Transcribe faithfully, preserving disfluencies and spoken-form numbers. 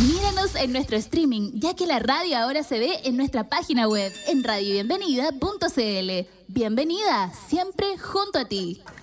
Míranos en nuestro streaming, ya que la radio ahora se ve en nuestra página web, en radio bienvenida punto c l. Bienvenida, siempre junto a ti.